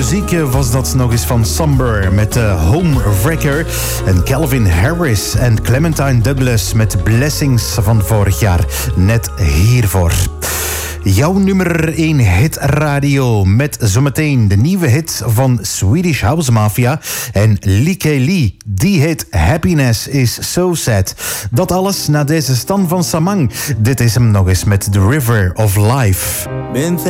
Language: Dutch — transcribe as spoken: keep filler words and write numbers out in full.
muziek was dat nog eens van Somber met de Home Wrecker. En Calvin Harris en Clementine Douglas met Blessings van vorig jaar. Net hiervoor. Jouw nummer één hitradio met zometeen de nieuwe hit van Swedish House Mafia en Lykke Li. Die hit Happiness is So Sad. Dat alles na deze Stan van Samang. Dit is hem nog eens met The River of Life.